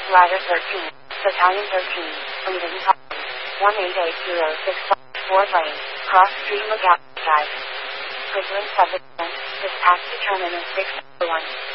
Ladder 13, Battalion 13, leaving copy. 18806, 4 lane, cross street lookout, 5. Prism subject, dispatch determinant 6, 1.